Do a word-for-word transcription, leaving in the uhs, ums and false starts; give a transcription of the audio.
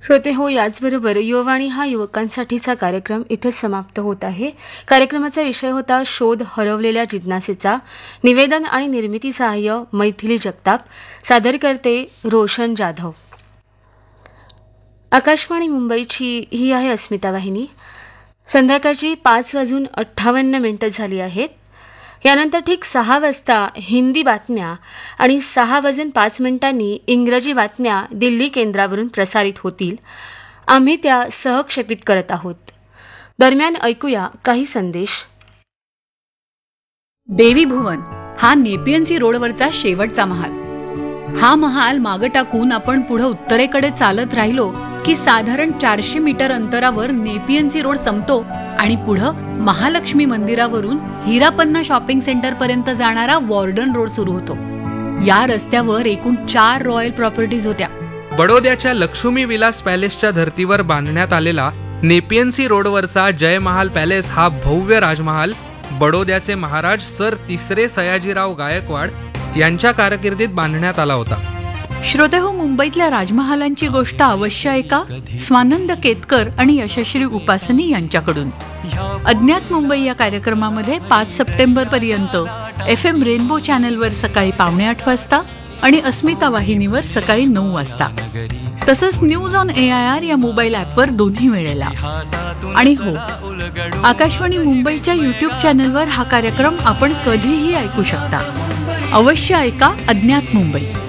श्रोते हो, याचबरोबर युववाणी हा युवकांसाठीचा कार्यक्रम इथेच समाप्त होत आहे. कार्यक्रमाचा विषय होता शोध हरवलेल्या जिज्ञासेचा. निवेदन आणि निर्मिती सहाय्य मैथिली जगताप. सादरकर्ते रोशन जाधव. आकाशवाणी मुंबईची ही आहे अस्मिता वाहिनी. संध्याकाळची पाच वाजून अठ्ठावन्न मिनिटं झाली आहेत. यानंतर ठीक सहा वाजता हिंदी बातम्या आणि सहा वाजून पाच मिनिटांनी इंग्रजी बातम्या दिल्ली केंद्रावरून प्रसारित होतील. आम्ही त्या सहक्षेपित करत आहोत. दरम्यान ऐकूया काही संदेश. देवी भुवन हा नेपियन्सी रोडवरचा शेवटचा महाल. हा महाल मागं टाकून आपण पुढे उत्तरेकडे चालत राहिलो की साधारण चारशे मीटर अंतरावर नेपियन्सी रोड संपतो आणि पुढं महालक्ष्मी मंदिरावरून हिरापन्ना शॉपिंग सेंटर पर्यंत जाणारा वॉर्डन रोड सुरू होतो. या रस्त्यावर एकूण चार रॉयल प्रॉपर्टीज होत्या. बडोद्याच्या लक्ष्मी विलास पॅलेसच्या धर्तीवर बांधण्यात आलेला नेपियन्सी रोडवरचा जय महाल पॅलेस हा भव्य राजमहाल बडोद्याचे महाराज सर तिसरे सयाजीराव गायकवाड यांच्या कारकिर्दीत बांधण्यात आला होता. श्रोते हो, मुंबईतल्या राजमहालांची गोष्ट अवश्य ऐका स्वानंद केतकर आणि यशश्री उपासनी यांच्याकडून. अज्ञात मुंबई या कार्यक्रमामध्ये पाच सप्टेंबर पर्यंत एफ एम रेनबो चॅनलवर सकाळी पावणे आठ वाजता आणि अस्मिता वाहिनीवर सकाळी नऊ वाजता, तसंच news on A I R या मोबाईल ॲपवर दोन्ही वेळेला. आणि हो, आकाशवाणी मुंबईच्या युट्यूब चॅनलवर हा कार्यक्रम आपण कधीही ऐकू शकता. अवश्य ऐका अज्ञात मुंबई.